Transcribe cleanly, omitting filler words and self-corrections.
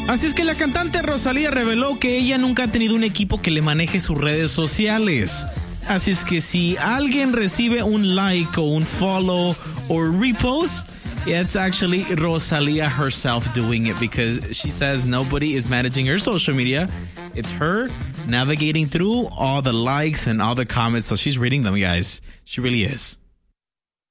Así es que la cantante Rosalía reveló que ella nunca ha tenido un equipo que le maneje sus redes sociales. Así es que si alguien recibe un like o un follow o repost, it's actually Rosalía herself doing it because she says nobody is managing her social media. It's her navigating through all the likes and all the comments. So she's reading them, guys. She really is.